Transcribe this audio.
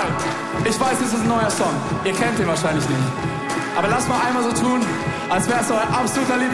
mal. Ich weiß, es ist ein neuer Song. Ihr kennt den wahrscheinlich nicht. Aber lasst mal einmal so tun, als wäre es euer absoluter Lieblingssong.